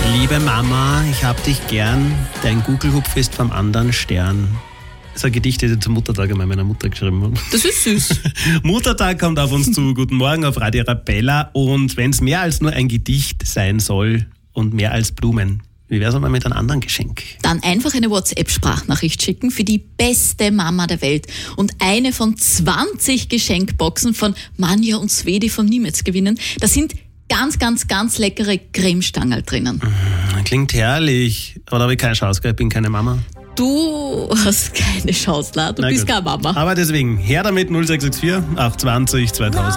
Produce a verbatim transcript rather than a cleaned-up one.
Liebe Mama, ich hab dich gern, dein Gugelhupf ist vom anderen Stern. Das ist ein Gedicht, das ich zum Muttertag einmal meiner Mutter geschrieben habe. Das ist süß. Muttertag kommt auf uns zu. Guten Morgen auf Radio Arabella. Und wenn es mehr als nur ein Gedicht sein soll und mehr als Blumen, wie wäre es mal mit einem anderen Geschenk? Dann einfach eine WhatsApp-Sprachnachricht schicken für die beste Mama der Welt und eine von zwanzig Geschenkboxen von Manja und Svedi von Niemetz gewinnen. Da sind ganz, ganz, ganz leckere Cremestangerl drinnen. Klingt herrlich, aber da habe ich keine Chance, ich bin keine Mama. Du hast keine Chance, La. Du Na bist gut. keine Mama. Aber deswegen, her damit null sechs sechs vier acht zwei null zweitausend.